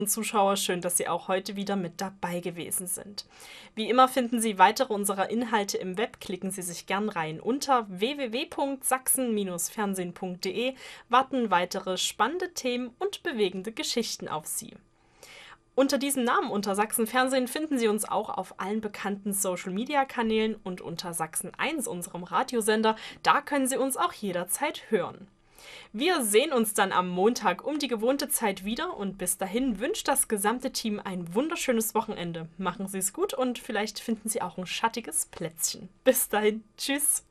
Zuschauer, schön, dass Sie auch heute wieder mit dabei gewesen sind. Wie immer finden Sie weitere unserer Inhalte im Web. Klicken Sie sich gern rein. Unter www.sachsen-fernsehen.de warten weitere spannende Themen und bewegende Geschichten auf Sie. Unter diesem Namen, unter Sachsen Fernsehen, finden Sie uns auch auf allen bekannten Social-Media-Kanälen und unter Sachsen 1, unserem Radiosender. Da können Sie uns auch jederzeit hören. Wir sehen uns dann am Montag um die gewohnte Zeit wieder und bis dahin wünscht das gesamte Team ein wunderschönes Wochenende. Machen Sie es gut und vielleicht finden Sie auch ein schattiges Plätzchen. Bis dahin, tschüss!